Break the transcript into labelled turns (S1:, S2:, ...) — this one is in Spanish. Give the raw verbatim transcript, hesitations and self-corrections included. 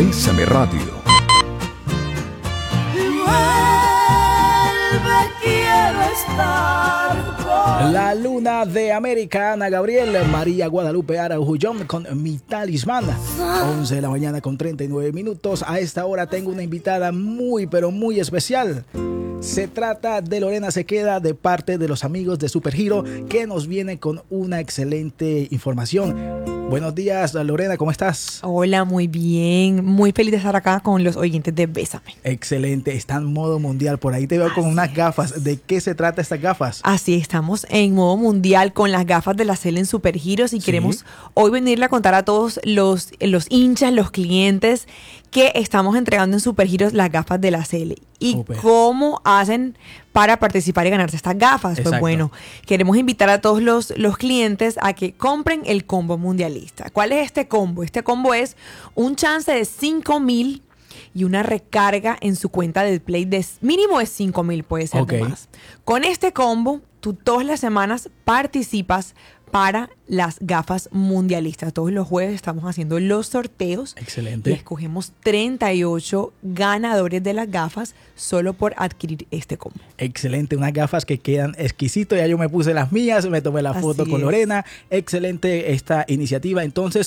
S1: Bésame Radio.
S2: La luna de América, Ana Gabriel, María Guadalupe Araújo con Mi Talismán. once de la mañana con treinta y nueve minutos. A esta hora tengo una invitada muy, pero muy especial. Se trata de Lorena Sequeda, de parte de los amigos de Supergiro, que nos viene con una excelente información. Buenos días, Lorena, ¿cómo estás?
S3: Hola, muy bien. Muy feliz de estar acá con los oyentes de Bésame.
S2: Excelente, está en modo mundial. Por ahí te veo con unas gafas. ¿De qué se trata estas gafas?
S3: Así, estamos en modo mundial con las gafas de la C E L en Supergiros y sí. Queremos hoy venirle a contar a todos los, los hinchas, los clientes, que estamos entregando en Supergiros las gafas de la C E L. ¿Y Super. Cómo hacen para participar y ganarse estas gafas? Exacto. Pues bueno, queremos invitar a todos los, los clientes a que compren el combo mundialista. ¿Cuál es este combo? Este combo es un chance de cinco mil y una recarga en su cuenta de Play de mínimo de cinco mil, puede ser okay. más. Con este combo, tú todas las semanas participas para las gafas mundialistas. Todos los jueves estamos haciendo los sorteos.
S2: Excelente.
S3: Y escogemos treinta y ocho ganadores de las gafas solo por adquirir este combo.
S2: Excelente, unas gafas que quedan exquisitos. Ya yo me puse las mías, me tomé la foto Así con es. Lorena. Excelente esta iniciativa. Entonces,